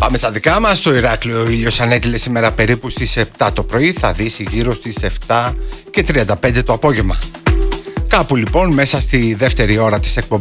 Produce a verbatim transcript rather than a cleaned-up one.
Πάμε στα δικά μας. Στο Ηράκλειο ο ήλιος ανέτειλε σήμερα περίπου στις επτά το πρωί, θα δύσει γύρω στις επτά και τριάντα πέντε το απόγευμα. Κάπου λοιπόν μέσα στη δεύτερη ώρα της εκπομπής